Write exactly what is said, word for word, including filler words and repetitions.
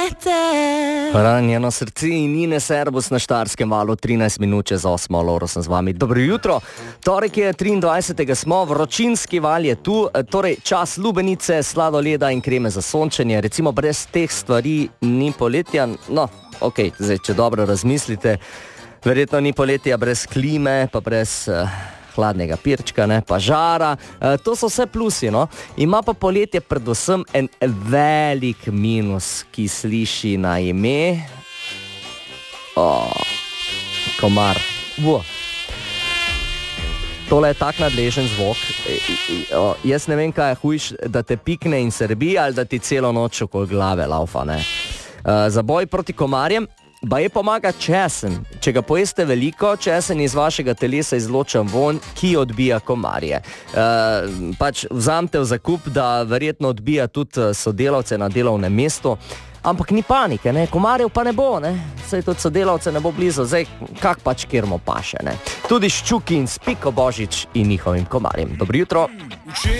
Ranjeno srce in Nine Servus na Štajerskem valu, trinajst minut čez osmo, Loro sem z vami. Dobro jutro, torek je triindvajsetega smo, vročinski val je tu, torej čas lubenice, sladoleda in kreme za sončenje. Recimo brez teh stvari ni poletja, no, ok, zdaj, če dobro razmislite, verjetno ni poletja brez klime, pa brez uh, hladnega pirčka, ne, pa žara, uh, to so vse plusi, no. Ima pa poletje predvsem en velik minus, ki sliši na ime, oh, komar. Bo. Tole je tak nadležen zvok, e, e, o, jaz ne vem, kaj je hujš, da te pikne in srbi, ali da ti celo noč okoli glave laufa, ne. Uh, za boj proti komarjem ba je pomaga česen. Če ga pojeste veliko, česen iz vašega telesa izloča von, ki odbija komarje. E, pač vzamte v zakup, da verjetno odbija tudi sodelavce na delovnem mestu, ampak ni panike, ne? Komarjev pa ne bo, ne? Saj tudi sodelavce ne bo blizu, zdaj kak pač kjermo paše, ne? Tudi ščuki in Spiko Božič in njihovim komarjem. Dobro jutro.